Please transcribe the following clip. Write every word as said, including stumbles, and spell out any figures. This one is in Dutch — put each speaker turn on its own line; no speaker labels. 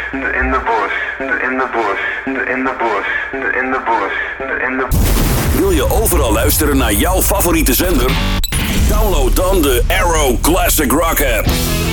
in the bush, in the bush, in the bush, in the bush, in the.
Wil je overal luisteren naar jouw favoriete zender? Download dan de Arrow Classic Rock app.